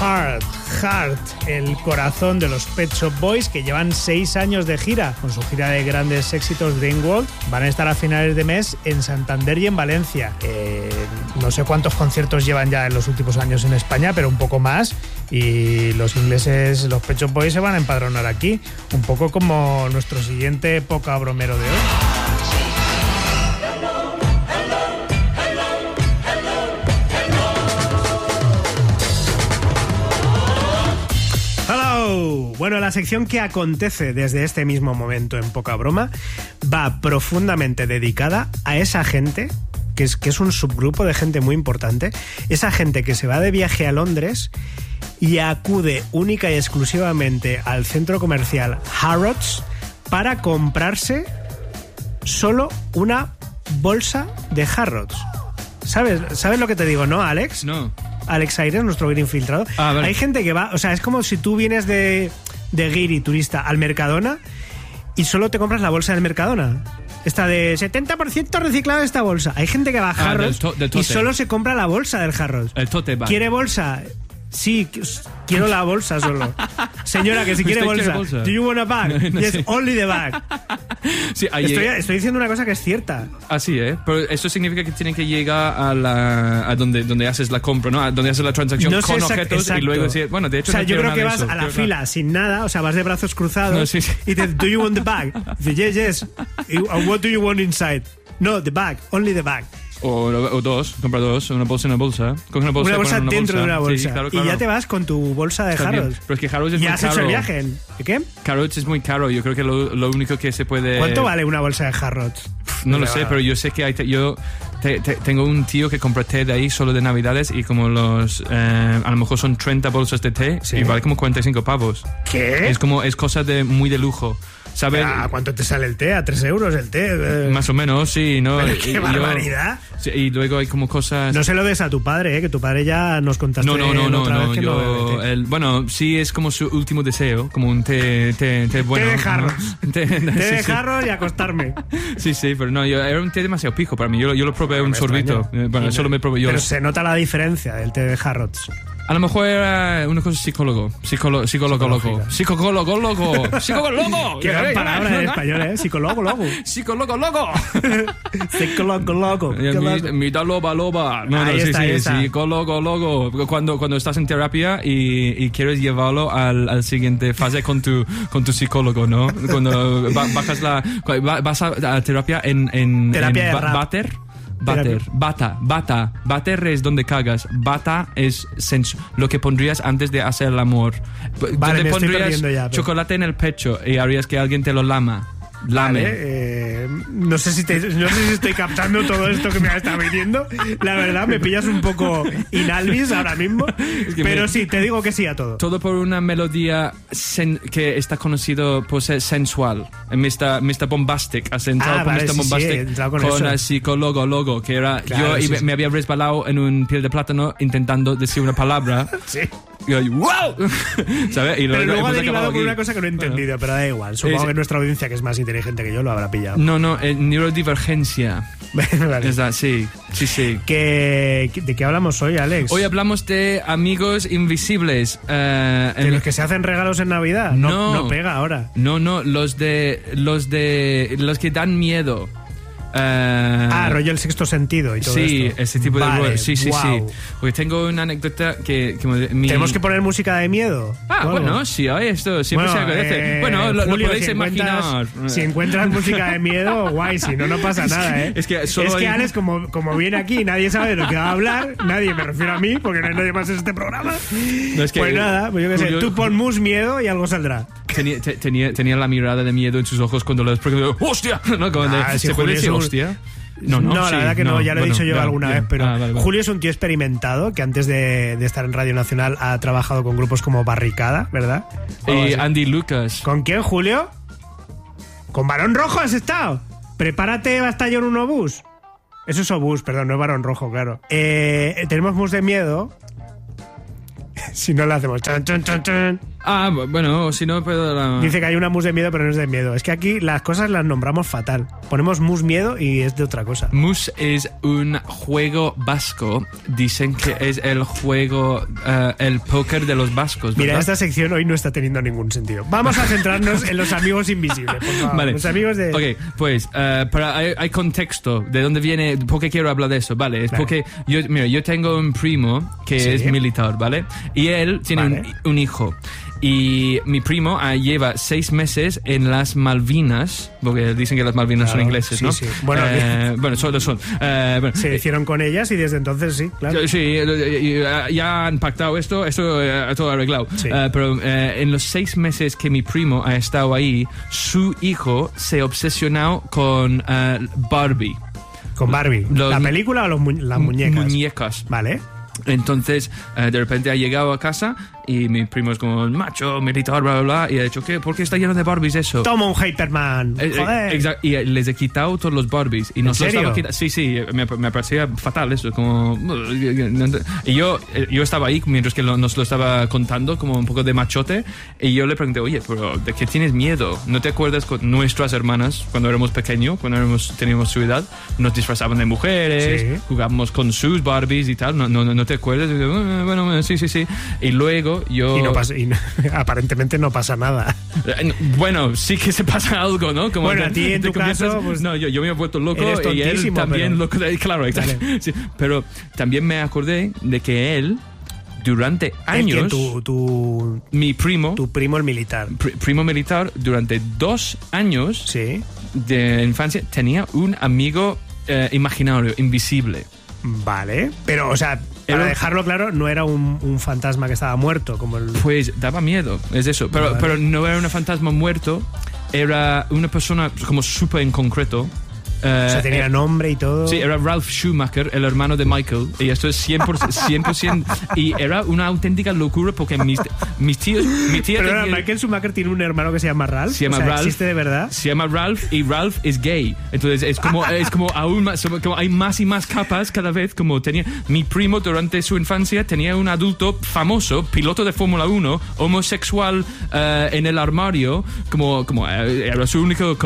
Heart, el corazón de los Pet Shop Boys, que llevan 6 años de gira. Con su gira de grandes éxitos Dream World, van a estar a finales de mes en Santander y en Valencia. No sé cuántos conciertos llevan ya en los últimos años en España, pero un poco más. Y los ingleses, los Pet Shop Boys, se van a empadronar aquí, un poco como nuestro siguiente poca bromero de hoy. Bueno, la sección que acontece desde este mismo momento en Poca Broma va profundamente dedicada a esa gente, que es un subgrupo de gente muy importante, esa gente que se va de viaje a Londres y acude única y exclusivamente al centro comercial Harrods para comprarse solo una bolsa de Harrods. ¿Sabes lo que te digo, no, Alex? No. Alex Aires, nuestro guiri infiltrado. Vale. Hay gente que va, o sea, es como si tú vienes de guiri turista al Mercadona y solo te compras la bolsa del Mercadona. Esta de 70% reciclado esta bolsa. Hay gente que va a Harrods y solo se compra la bolsa del Harrods. El tote bag. ¿Quiere bolsa? Sí, quiero la bolsa solo. Señora, que si quiere bolsa. ¿Do you want a bag? No Yes, sé. only the bag. Sí, estoy diciendo una cosa que es cierta. Así, Pero eso significa que tienen que llegar a donde haces la compra, ¿no? A donde haces la transacción No con sé objetos exacto. y luego decir, bueno, de hecho, o sea, no yo quiero creo que nada vas de eso, a la quiero fila sin nada, o sea, vas de brazos cruzados No, sí. y dices, ¿do you want the bag? Dice, yes. And what do you want inside? No, the bag, only the bag. O dos, compra dos, una bolsa y una bolsa. Coge una bolsa Dentro de una bolsa. Sí, claro. Y ya te vas con tu bolsa de Está bien. Harrods. Pero es que Harrods es ¿Ya muy has hecho caro. el viaje? ¿De qué? Harrods es muy caro. Yo creo que lo único que se puede... ¿Cuánto vale una bolsa de Harrods? No lo sé, pero yo sé que yo tengo un tío que compra té de ahí solo de Navidades y como a lo mejor son 30 bolsas de té, sí, y vale como 45 pavos. ¿Qué? Es cosa muy de lujo. ¿Sabes? ¿Cuánto te sale el té? ¿A 3 euros el té? Más o menos, sí, ¿no? Pero ¡qué barbaridad! Sí, y luego hay como cosas... No se lo des a tu padre, que tu padre ya nos contaste otra vez que no bebe té. Bueno, sí es como su último deseo, como un té bueno. Té de Harrods. ¿no? té de Harrods y acostarme. Sí, pero no, era un té demasiado pijo para mí. Yo lo probé un sorbito. Bueno, solo me probé yo. Pero se nota la diferencia del té de Harrods. A lo mejor era una cosa psicólogo loco. Psicólogo loco. Qué gran palabra en español, Psicólogo loco. Psicólogo loco. Psicólogo loco. Mitad loba. No, ahí está. Psicólogo loco. Cuando estás en terapia y quieres llevarlo al siguiente fase con tu psicólogo, ¿no? Cuando vas a terapia en terapia de rap. Bater es donde cagas. Bata es lo que pondrías antes de hacer el amor. Vale, me estoy pondrías perdiendo ya, pero... chocolate en el pecho y harías que alguien te lo lame. Vale, no sé si estoy captando todo esto que me está viniendo. La verdad, me pillas un poco inalvis ahora mismo. Pero sí, te digo que sí a todo. Todo por una melodía que está conocido por ser sensual. Mr. Bombastic. Has entrado por Mr. Bombastic con el psicólogo logo, que era claro, yo me había resbalado en un piel de plátano intentando decir una palabra. Sí. Y yo, ¡wow! ¿Sabes? Y pero luego ha derivado por aquí. una cosa que no he entendido, pero da igual. Supongo que nuestra audiencia, que es más inteligente que yo, lo habrá pillado. No, neurodivergencia. Vale. Es sí. ¿De qué hablamos hoy, Alex? Hoy hablamos de amigos invisibles. ¿De los que se hacen regalos en Navidad? No pega ahora. No, los que dan miedo. Rollo el sexto sentido y todo esto. Sí, ese tipo de... Sí. Porque tengo una anécdota que ¿Tenemos que poner música de miedo? Bueno, sí, esto siempre se agradece. Bueno, lo podéis imaginar. Si encuentras música de miedo, guay, si no pasa nada, ¿eh? Es que Alex, como viene aquí, nadie sabe de lo que va a hablar, nadie, me refiero a mí, porque no hay nadie más en este programa. Pues nada, pues yo qué sé, tú pon mus miedo y algo saldrá. Tenía la mirada de miedo en sus ojos cuando les pregunté, ¡hostia! ¿No? ¿Se puede decir hostia? No, la verdad que no, ya lo he dicho yo alguna vez, pero vale. Julio es un tío experimentado que antes de estar en Radio Nacional ha trabajado con grupos como Barricada, ¿verdad? Y Andy Lucas. ¿Con quién, Julio? ¿Con Barón Rojo has estado? Prepárate, Bastellón 1 bus. Eso es obús, perdón, no es Barón Rojo, claro. Tenemos mus de miedo. Si no lo hacemos chan, chan, chan, chan. Bueno, si no puedo... Dice que hay una mus de miedo, pero no es de miedo. Es que aquí las cosas las nombramos fatal. Ponemos mus miedo y es de otra cosa. Mus es un juego vasco. Dicen que es el juego, el póker de los vascos, ¿verdad? Mira, esta sección hoy no está teniendo ningún sentido. Vamos a centrarnos en los amigos invisibles, por favor. Vale. Los amigos de... Ok, pues, hay contexto de dónde viene, por qué quiero hablar de eso, ¿vale? Es porque yo tengo un primo que es militar, ¿vale? Y él tiene un hijo. Y mi primo lleva 6 meses en las Malvinas, porque dicen que las Malvinas son ingleses, ¿no? Sí. Bueno, solo son. Se hicieron con ellas y desde entonces sí, claro. Sí, ya han pactado esto todo arreglado. Sí. Pero en los 6 meses que mi primo ha estado ahí, su hijo se ha obsesionado con Barbie. ¿Con Barbie? ¿La película o las muñecas? Muñecas. Vale. Entonces, de repente ha llegado a casa y mi primo es como macho, militar, bla, bla, bla. Y ha dicho, ¿por qué está lleno de Barbies eso? Toma un Hyperman. Joder. Exacto. Y les he quitado todos los Barbies. Y nos ¿En serio? Sí, me parecía fatal eso. Como... Y yo estaba ahí mientras que nos lo estaba contando, como un poco de machote. Y yo le pregunté, oye, pero ¿de qué tienes miedo? ¿No te acuerdas con nuestras hermanas cuando éramos pequeños, teníamos su edad? Nos disfrazaban de mujeres, jugábamos con sus Barbies y tal. ¿No te acuerdas? Y yo, bueno, sí. Y luego yo... Y aparentemente no pasa nada. Bueno, sí que se pasa algo, ¿no? Como bueno, a ti en tu caso... Pues, no, yo me he vuelto loco y él también loco. Claro, exacto. Sí, pero también me acordé de que él, durante años... mi primo... Tu primo el militar. Primo militar, durante 2 años de infancia, tenía un amigo imaginario, invisible. Vale, pero, o sea, para dejarlo claro, no era un fantasma que estaba muerto, como el... Pues daba miedo, es eso. Pero no era un fantasma muerto, era una persona como súper en concreto. O sea, tenía nombre y todo. Sí, era Ralph Schumacher, el hermano de Michael. Y esto es 100%. Y era una auténtica locura porque mis tíos... Pero Michael Schumacher tiene un hermano que se llama Ralph. ¿Existe de verdad? Se llama Ralph y Ralph es gay. Entonces es como aún más... Como hay más y más capas cada vez. Como tenía... Mi primo durante su infancia tenía un adulto famoso, piloto de Fórmula 1, homosexual en el armario. Como era su único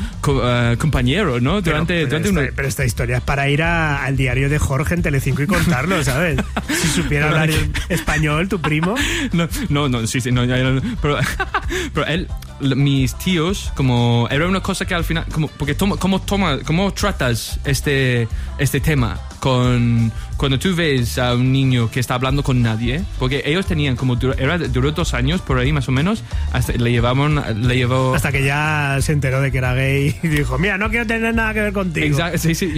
compañero, ¿no? Pero esta historia es para ir al diario de Jorge en Telecinco y contarlo, ¿sabes? Si supiera hablar español, tu primo. No, sí, no, pero él, mis tíos, como era una cosa que al final, como porque cómo tratas este tema cuando tú ves a un niño que está hablando con nadie, porque ellos tenían duró 2 años por ahí más o menos, hasta hasta que ya se enteró de que era gay y dijo, mira, no quiero tener nada que ver contigo. Exacto, sí.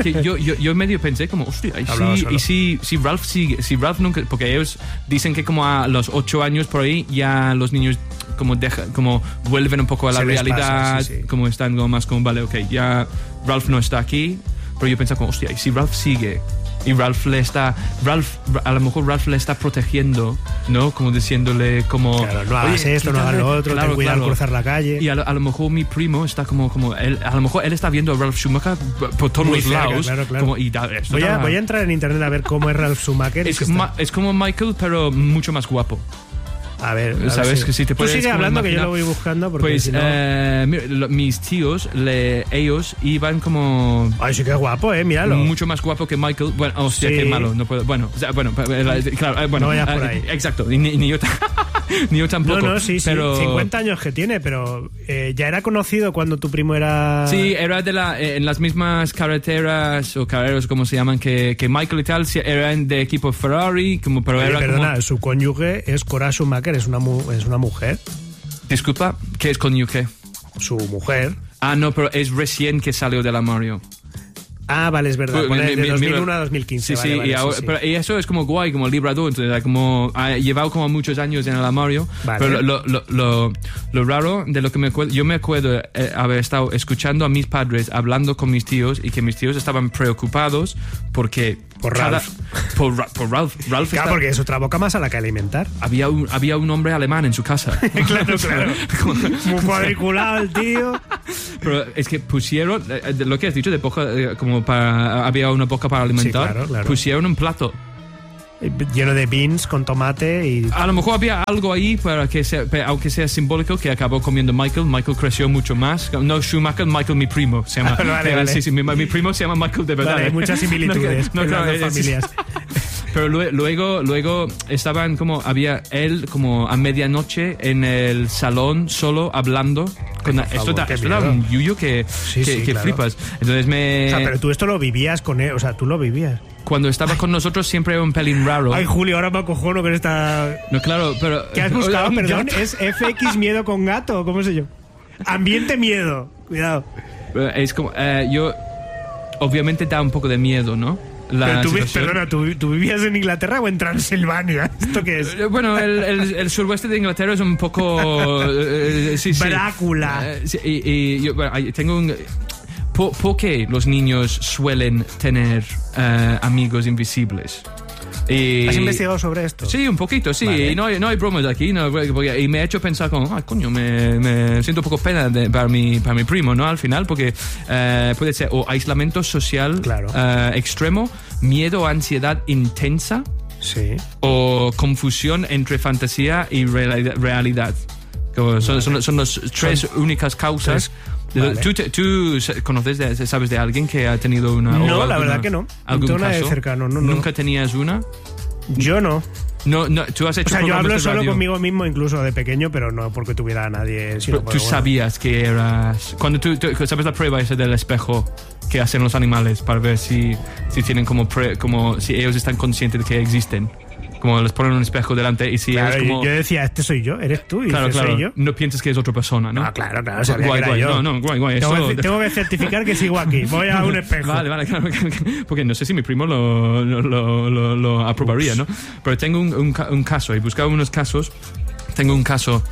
Yo medio pensé como, hostia, y si Ralph sigue, si Ralph nunca, porque ellos dicen que como a los 8 años por ahí ya los niños como vuelven un poco a la realidad, pasa, como están como más como, vale, ok, ya Ralph no está aquí. Pero yo pensaba como, hostia, y si Ralph sigue y a lo mejor Ralph le está protegiendo, ¿no? Como diciéndole como... Claro, no hagas esto, no hagas lo otro, ten cuidado al cruzar la calle. Y a lo mejor mi primo está como él, a lo mejor él está viendo a Ralph Schumacher por todos los lados. Claro. Como, voy a entrar en internet a ver cómo es Ralph Schumacher. Es como Michael, pero mucho más guapo. A ver, sabes que si te puedes... Tú sigue hablando que yo lo voy buscando porque pues si no... mira, mis tíos, ellos iban como... Ay, sí que es guapo, míralo. Mucho más guapo que Michael. Bueno, hostia, qué malo, no puedo... Bueno, claro, bueno. No vayas por ahí. Exacto, ni yo ni yo tampoco. No, sí, pero... 50 años que tiene, pero ya era conocido cuando tu primo era... Sí, era en las mismas carreteras o carreras, como se llaman, que Michael y tal, eran de equipo Ferrari, pero era perdona, su cónyuge es Cora Schumacher, es una mujer. Disculpa, ¿qué es cónyuge? Su mujer. No, pero es recién que salió del armario. Vale, es verdad. De 2001 a 2015. Sí, vale, pero eso es como guay, como librador. Entonces, como ha llevado como muchos años en el armario. Vale. Pero lo raro de lo que yo me acuerdo haber estado escuchando a mis padres hablando con mis tíos y que mis tíos estaban preocupados porque... Por Ralph. Por Ralph. Claro, porque es otra boca más a la que alimentar. Había un hombre alemán en su casa. Claro. Muy cuadriculado el tío. Pero es que pusieron, lo que has dicho de boca, como había una boca para alimentar, sí, claro. pusieron un plato. lleno de beans con tomate y... A lo mejor había algo ahí para que sea, aunque sea simbólico, que acabó comiendo Michael. Michael creció mucho más. No Schumacher, Michael, mi primo, se llama. Vale. Sí, mi primo se llama Michael de verdad. Vale, hay muchas similitudes en las dos familias. Pero luego estaban como, había él como a medianoche en el salón solo hablando. Esto da un yuyu que claro. Flipas. Entonces O sea, pero tú esto lo vivías con él, o sea, tú lo vivías. Cuando estaba con nosotros siempre era un pelín raro. Ay, Julio, ahora me acojono con esta... No, claro, pero... ¿Qué has buscado, perdón? ¿Es FX miedo con gato? ¿Cómo sé yo? Ambiente miedo. Cuidado. Es como... yo... Obviamente da un poco de miedo, ¿no? Pero ¿tú vivías en Inglaterra o en Transilvania? ¿Esto qué es? Bueno, el suroeste de Inglaterra es un poco... Drácula. Y yo tengo un... ¿Por qué los niños suelen tener amigos invisibles? ¿Has investigado sobre esto? Sí, un poquito, sí. Vale. Y no hay bromas aquí. Y me ha hecho pensar como, coño, me siento un poco pena para mi primo, ¿no? Al final, porque puede ser o aislamiento social extremo, miedo o ansiedad intensa. Sí. O confusión entre fantasía y realidad. Son las tres únicas causas. Vale. ¿Tú sabes de alguien que ha tenido una? No, la verdad que no. ¿Algún caso? De cercano, no. ¿Nunca tenías una? Yo no. No, tú has hecho. O sea, yo hablo solo radio conmigo mismo, incluso de pequeño, pero no porque tuviera a nadie. Pero tú sabías que eras. Cuando tú sabes la prueba esa del espejo que hacen los animales para ver si tienen como si ellos están conscientes de que existen. Como les ponen un espejo delante y si claro, es como... Yo decía, este soy yo, eres tú, y claro, soy yo. No pienses que es otra persona, ¿no? Ah, claro, sabía que era yo. Guay. Tengo que certificar que sigo aquí. Voy a un espejo. Vale, claro. Porque no sé si mi primo lo aprobaría, ¿no? Pero tengo un caso, he buscado unos casos. Tengo un caso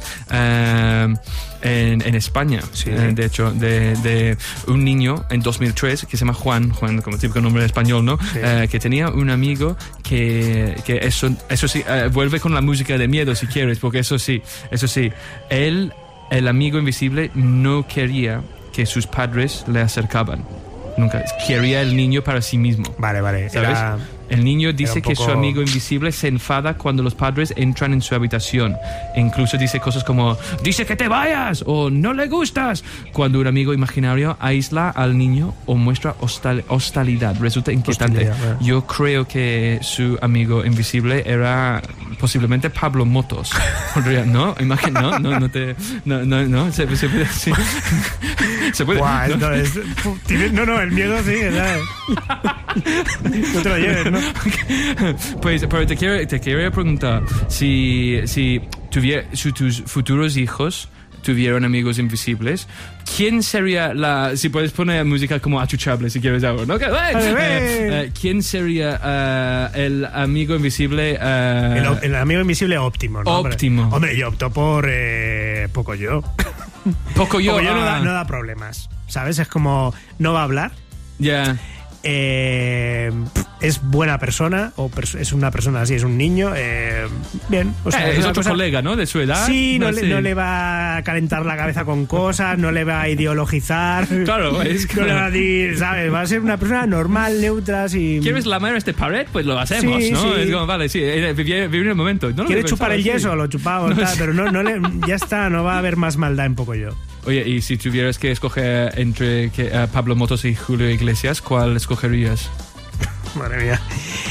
en España, de hecho, de un niño en 2003 que se llama Juan como típico nombre español, ¿no? Sí. Que tenía un amigo que eso sí, vuelve con la música de miedo si quieres, porque eso sí, el amigo invisible no quería que sus padres le acercaban. Nunca. Quería el niño para sí mismo. Vale. ¿Sabes? El niño dice que su amigo invisible se enfada cuando los padres entran en su habitación. E incluso dice cosas como, dice que te vayas o no le gustas. Cuando un amigo imaginario aísla al niño o muestra hostilidad. Resulta inquietante. Yo creo que su amigo invisible era posiblemente Pablo Motos. ¿No? Imagina, no, se puede decir. Se puede. Guau, no, el miedo sí, ¿sabes? No te lo lleves, ¿no? Pues, pero te quiero preguntar si tus futuros hijos tuvieron amigos invisibles, ¿quién sería si puedes poner música como achuchable si quieres algo, ¿no? ¿Quién sería el amigo invisible? El amigo invisible óptimo, ¿no? Óptimo. Hombre, yo opto por Pocoyo. Pocoyo no da problemas, ¿sabes? Es como, no va a hablar. Ya. Es buena persona o es una persona así, es un niño, bien, o sea, es otro colega, ¿no? De su edad. Sí, no le va a calentar la cabeza con cosas, no le va a ideologizar. Claro, no le va a decir, ¿sabes? Va a ser una persona normal, neutra, si... ¿Quieres lamar este pared? Pues lo hacemos, ¿no? Sí. Es como, vale, sí, vivir en el momento. ¿Quieres chupar el yeso? Lo chupamos, pero ya está, no va a haber más maldad en Pocoyo. Oye, y si tuvieras que escoger entre Pablo Motos y Julio Iglesias, ¿cuál escogerías? Madre mía.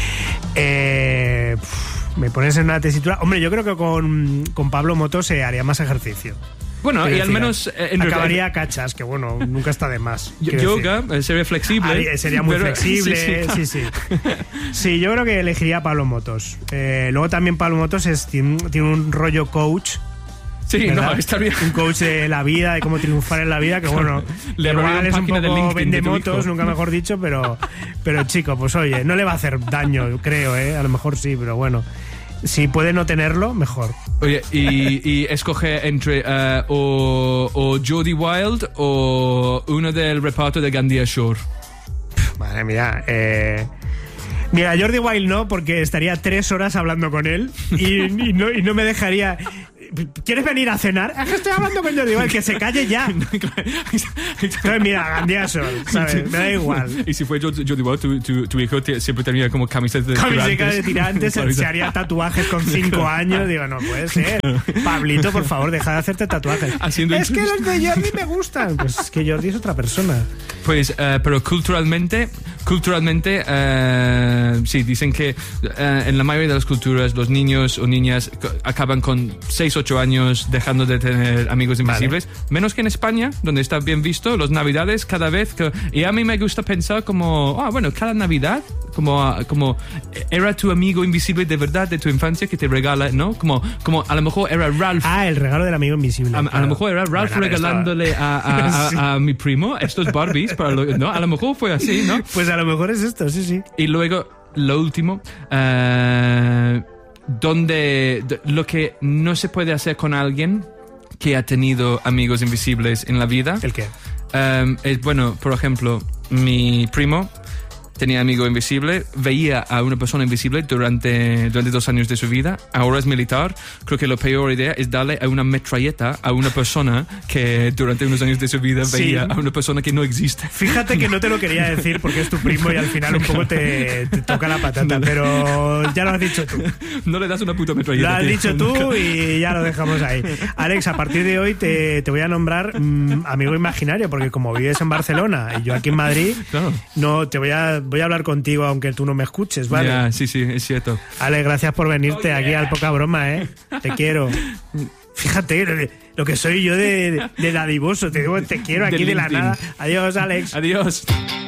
Me pones en una tesitura. Hombre, yo creo que con Pablo Motos haría más ejercicio. Bueno, y al menos... acabaría cachas, que bueno, nunca está de más. Yoga, sería flexible. Sería muy flexible, sí. Sí, yo creo que elegiría a Pablo Motos. Luego también Pablo Motos tiene un rollo coach. Sí, ¿verdad? No, está bien. Un coach de la vida, de cómo triunfar en la vida, que bueno, igual es un poco vende motos, nunca mejor dicho, pero chico, pues oye, no le va a hacer daño, creo, a lo mejor sí, pero bueno, si puede no tenerlo, mejor. Oye, y escoge entre o Jodie Wild o uno del reparto de Gandia Shore. Madre mía, mira, Jordi Wild no, porque estaría 3 horas hablando con él y no me dejaría... ¿quieres venir a cenar? Es que estoy hablando con Jordi, que se calle ya. Entonces, mira, Gandiaso, ¿sabes? Me da igual. Y si fue Jordi Wild, tu hijo siempre tenía como camisetas de tirantes, se haría tatuajes con 5 años. Digo, no puede ser. Pablito, por favor, deja de hacerte tatuajes. Es que los de Jordi me gustan. Pues es que Jordi es otra persona. Pues, pero culturalmente, sí, dicen que en la mayoría de las culturas los niños o niñas acaban con 6-8 años dejando de tener amigos invisibles. Vale. Menos que en España, donde está bien visto, los navidades cada vez que... Y a mí me gusta pensar como, bueno, cada Navidad, como era tu amigo invisible de verdad de tu infancia que te regala, ¿no? Como a lo mejor era Ralph. El regalo del amigo invisible. A lo mejor era Ralph regalándole a mi primo estos Barbies, ¿no? A lo mejor fue así, ¿no? Pues a lo mejor es esto, sí. Y luego, lo último, lo que no se puede hacer con alguien que ha tenido amigos invisibles en la vida. ¿El qué? Bueno, por ejemplo, mi primo tenía amigo invisible, veía a una persona invisible durante 2 años de su vida, ahora es militar. Creo que la peor idea es darle a una metralleta a una persona que durante unos años de su vida veía a una persona que no existe. Fíjate que no te lo quería decir porque es tu primo y al final un poco te toca la patata, pero ya lo has dicho tú. No le das una puta metralleta. Lo has dicho tú y ya lo dejamos ahí. Alex, a partir de hoy te voy a nombrar amigo imaginario, porque como vives en Barcelona y yo aquí en Madrid, claro, no te voy a hablar contigo aunque tú no me escuches, ¿vale? Ya, sí, es cierto. Ale, gracias por venirte aquí al Poca Broma, ¿eh? Te quiero. Fíjate lo que soy yo de dadivoso. Te digo, te quiero aquí de la nada. Adiós, Alex. Adiós.